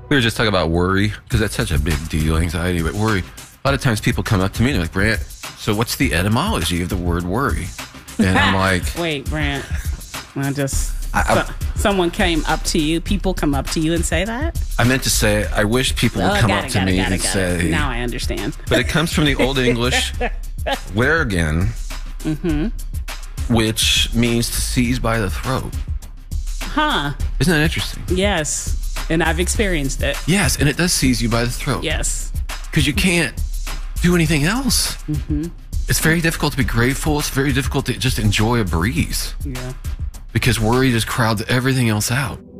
We were just talking about worry because that's such a big deal, anxiety, but worry. A lot of times people come up to me and they're like, Brant, so what's the etymology of the word worry? And I'm like, wait, Brant. Someone came up to you. People come up to you and say that? I meant to say, I wish people would come up to me and say. Now I understand. But it comes from the Old English, wergen, which means to seize by the throat. Huh. Isn't that interesting? Yes. And I've experienced it. Yes, and it does seize you by the throat. Yes. Because you can't do anything else. It's very difficult to be grateful. It's very difficult to just enjoy a breeze. Yeah. Because worry just crowds everything else out.